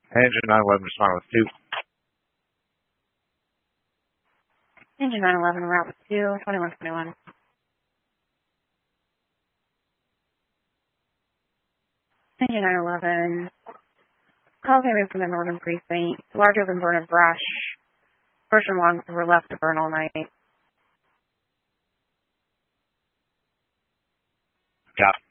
Engine 911 responding with 2. Engine 911, route with 2, 2121. Engine 911, call came in from the northern precinct. Large open burn of brush. Person lungs were left to burn all night. Got it.